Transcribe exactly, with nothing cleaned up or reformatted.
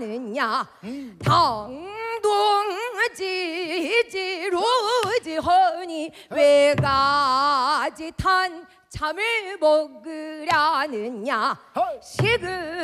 먹으려느냐 음. 당동지지로지허니 외가지 탄 참을 먹으려느냐 헐. 시그